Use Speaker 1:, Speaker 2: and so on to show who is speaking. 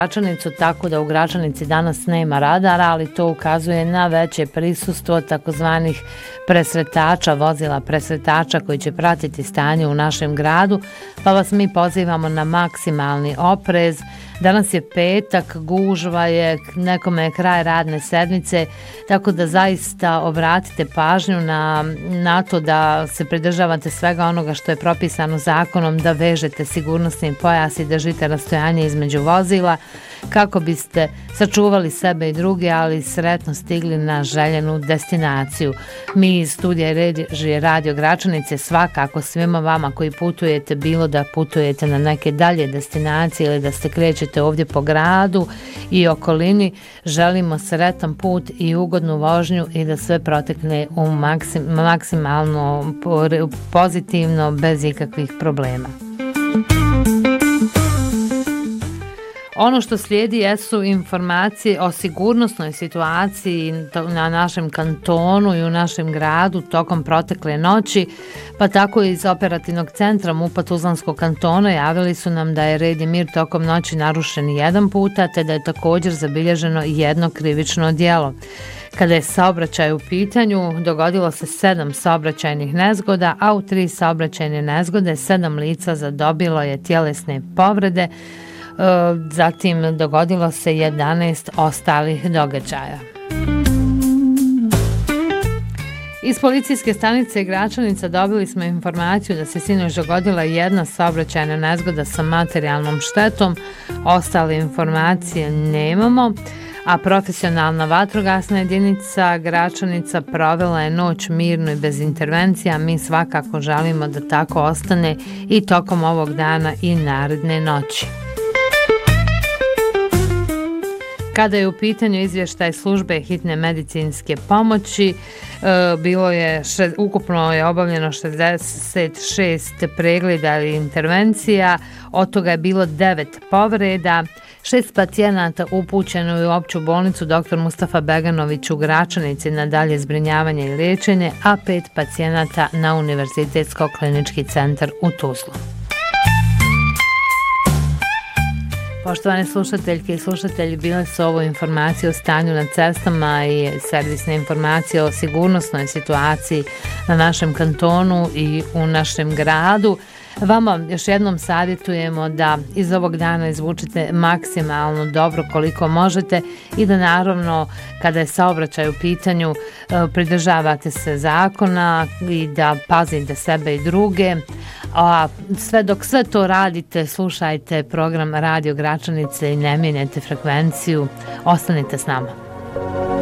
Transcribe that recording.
Speaker 1: Gračanicu, tako da u Gračanici danas nema radara, ali to ukazuje na veće prisustvo takozvanih presretača, vozila presretača koji će pratiti stanje u našem gradu, pa vas mi pozivamo na maksimalni oprez. Danas je petak, gužva je, nekome je kraj radne sedmice, tako da zaista obratite pažnju na to da se pridržavate svega onoga što je propisano zakonom, da vežete sigurnosni pojas i držite rastojanje između vozila kako biste sačuvali sebe i druge, ali sretno stigli na željenu destinaciju. Mi iz studija režije Radio Gračanice svakako svima vama koji putujete, bilo da putujete na neke dalje destinacije ili da se krećete ovdje po gradu i okolini, želimo sretan put i ugodnu vožnju i da sve protekne u maksimalno pozitivno, bez ikakvih problema. Ono što slijedi jesu informacije o sigurnosnoj situaciji na našem kantonu i u našem gradu tokom protekle noći, pa tako iz operativnog centra MUP-a Tuzlanskog kantona javili su nam da je red i mir tokom noći narušen jedan puta, te da je također zabilježeno jedno krivično djelo. Kada je saobraćaj u pitanju, dogodilo se 7 saobraćajnih nezgoda, a u 3 saobraćajne nezgode 7 lica zadobilo je tjelesne povrede. Zatim dogodilo se 11 ostalih događaja. Iz policijske stanice Gračanica dobili smo informaciju da se sinoć dogodila jedna saobraćajna nezgoda sa materijalnom štetom. Ostale informacije nemamo, a profesionalna vatrogasna jedinica Gračanica provela je noć mirno i bez intervencija. Mi svakako želimo da tako ostane i tokom ovog dana i naredne noći. Kada je u pitanju izvještaj službe hitne medicinske pomoći, ukupno je obavljeno 66 pregleda ili intervencija, od toga je bilo 9 povreda, 6 pacijenata upućeno je u opću bolnicu dr. Mustafa Beganović u Gračanici na dalje zbrinjavanje i liječenje, a 5 pacijenata na Univerzitetsko-klinički centar u Tuzlu. Poštovane slušateljke i slušatelji, bile su ovo informacije o stanju na cestama i servisne informacije o sigurnosnoj situaciji na našem kantonu i u našem gradu. Vama još jednom savjetujemo da iz ovog dana izvučete maksimalno dobro koliko možete i da naravno kada je saobraćaj u pitanju pridržavate se zakona i da pazite sebe i druge. A dok sve to radite, slušajte program Radio Gračanice i ne mijenjajte frekvenciju. Ostanite s nama.